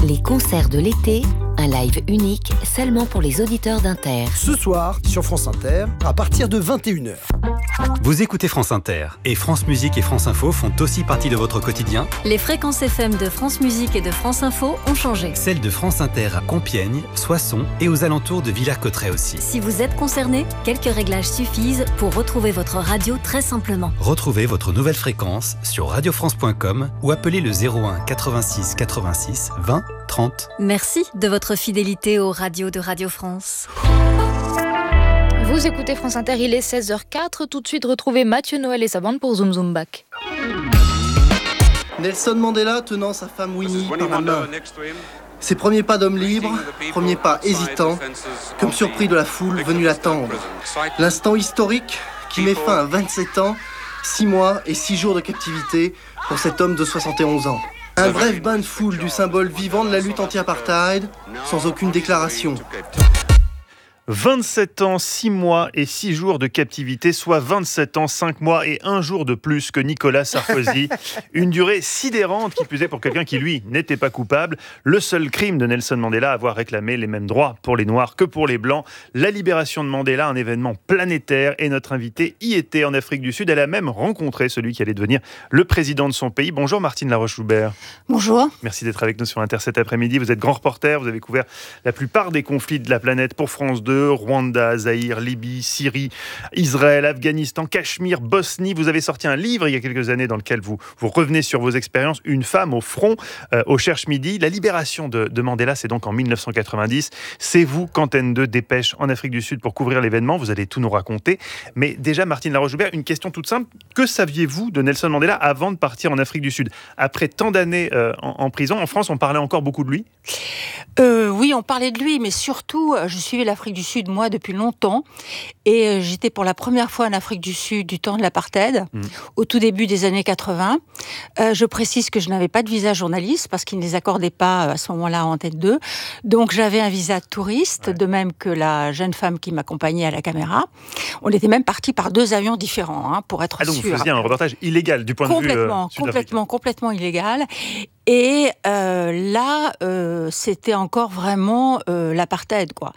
Les concerts de l'été, un live unique seulement pour les auditeurs d'Inter. Ce soir, sur France Inter, à partir de 21h. Vous écoutez France Inter et France Musique et France Info font aussi partie de votre quotidien. Les fréquences FM de France Musique et de France Info ont changé. Celles de France Inter à Compiègne, Soissons et aux alentours de Villers-Cotterêts aussi. Si vous êtes concerné, quelques réglages suffisent pour retrouver votre radio très simplement. Retrouvez votre nouvelle fréquence sur radiofrance.com ou appelez le 01 86 86 20 30. Merci de votre fidélité aux radios de Radio France. Vous écoutez France Inter, il est 16h04. Tout de suite, retrouvez Mathieu Noël et sa bande pour Zoom Zoom Back. Nelson Mandela tenant sa femme Winnie par la main. Ses premiers pas d'homme libre, premiers pas hésitants, comme surpris de la foule venue l'attendre. L'instant historique qui met fin à 27 ans, 6 mois et 6 jours de captivité pour cet homme de 71 ans. Un bref bain de foule du symbole vivant de la lutte anti-apartheid, sans aucune déclaration. 27 ans, 6 mois et 6 jours de captivité, soit 27 ans, 5 mois et 1 jour de plus que Nicolas Sarkozy. Une durée sidérante qui plus est pour quelqu'un qui, lui, n'était pas coupable. Le seul crime de Nelson Mandela, avoir réclamé les mêmes droits pour les Noirs que pour les Blancs. La libération de Mandela, un événement planétaire, et notre invitée y était en Afrique du Sud. Elle a même rencontré celui qui allait devenir le président de son pays. Bonjour Martine Laroche-Joubert. Bonjour. Merci d'être avec nous sur Inter cet après-midi. Vous êtes grand reporter, vous avez couvert la plupart des conflits de la planète pour France 2. Rwanda, Zaïre, Libye, Syrie, Israël, Afghanistan, Cachemire, Bosnie. Vous avez sorti un livre il y a quelques années dans lequel vous revenez sur vos expériences. Une femme au front, au Cherche Midi. La libération de Mandela, c'est donc en 1990. C'est vous qu'Antenne 2 dépêche en Afrique du Sud pour couvrir l'événement. Vous allez tout nous raconter. Mais déjà, Martine Laroche-Joubert, une question toute simple. Que saviez-vous de Nelson Mandela avant de partir en Afrique du Sud ? Après tant d'années en prison, en France, on parlait encore beaucoup de lui ? Oui, on parlait de lui, mais surtout, je suivais l'Afrique du Sud, moi, depuis longtemps. Et j'étais pour la première fois en Afrique du Sud du temps de l'apartheid, au tout début des années 80. Je précise que je n'avais pas de visa journaliste, parce qu'ils ne les accordaient pas à ce moment-là en Antenne 2. Donc, j'avais un visa de touriste, de même que la jeune femme qui m'accompagnait à la caméra. On était même partis par 2 avions différents, pour être sûr. Donc, vous faisiez un reportage illégal, du point de vue sud-africain. Complètement illégal. Et là, c'était encore vraiment l'apartheid, quoi.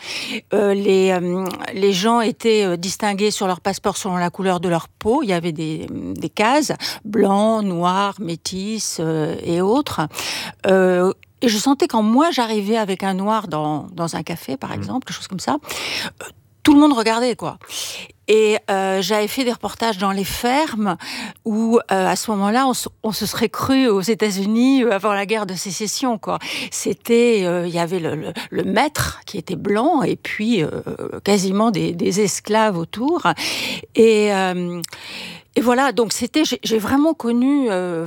Les gens étaient distingués sur leur passeport selon la couleur de leur peau. Il y avait des cases, blanc, noir, métis et autres. Et je sentais quand moi j'arrivais avec un noir dans un café, par exemple, quelque chose comme ça, tout le monde regardait, quoi. Et j'avais fait des reportages dans les fermes où, à ce moment-là, on se serait cru aux États-Unis avant la guerre de sécession, quoi. C'était, il y avait le maître qui était blanc et puis quasiment des esclaves autour. Et voilà, donc j'ai vraiment connu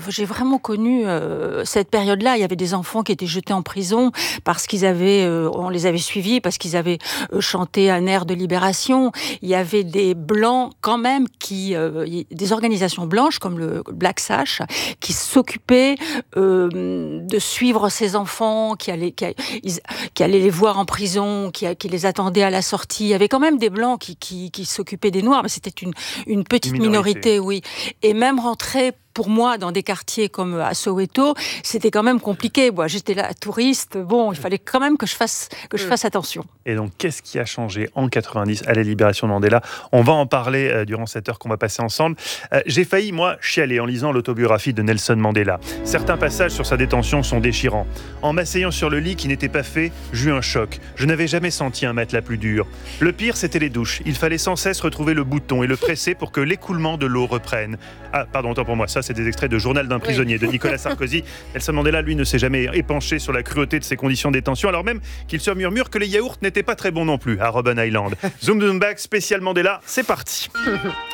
cette période-là. Il y avait des enfants qui étaient jetés en prison parce on les avait suivis parce qu'ils avaient chanté un air de libération. Il y avait des blancs quand même des organisations blanches comme le Black Sash qui s'occupaient de suivre ces enfants, qui allaient les voir en prison, qui les attendaient à la sortie. Il y avait quand même des blancs qui s'occupaient des noirs, mais c'était une petite minorité. Oui, et même rentrer pour moi dans des quartiers comme à Soweto, c'était quand même compliqué. Moi, j'étais là touriste. Bon, il fallait quand même que je fasse attention. Et donc, qu'est-ce qui a changé en 90 à la libération de Mandela ? On va en parler durant cette heure qu'on va passer ensemble. J'ai failli, moi, chialer en lisant l'autobiographie de Nelson Mandela. Certains passages sur sa détention sont déchirants. En m'asseyant sur le lit qui n'était pas fait, j'eus un choc. Je n'avais jamais senti un matelas plus dur. Le pire, c'était les douches. Il fallait sans cesse retrouver le bouton et le presser pour que l'écoulement de l'eau reprenne. Ah, pardon, autant pour moi. Ça, c'est des extraits de Journal d'un prisonnier de Nicolas Sarkozy. Nelson Mandela, lui, ne s'est jamais épanché sur la cruauté de ses conditions de détention, alors même qu'il se murmure que les yaourts n'étaient pas très bons non plus à Robben Island. Zoom Zoom Back, spécial Mandela, c'est parti.